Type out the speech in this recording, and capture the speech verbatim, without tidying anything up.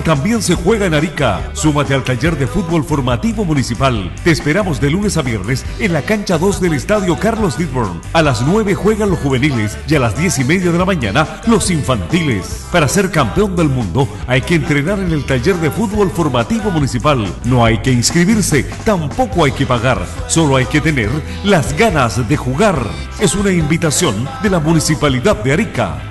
También se juega en Arica. Súmate al taller de fútbol formativo municipal. Te esperamos de lunes a viernes en la cancha dos del estadio Carlos Didborn. A las nueve juegan los juveniles y a las diez y media de la mañana los infantiles. Para ser campeón del mundo hay que entrenar en el taller de fútbol formativo municipal. No hay que inscribirse, tampoco hay que pagar. Solo hay que tener las ganas de jugar. Es una invitación de la Municipalidad de Arica.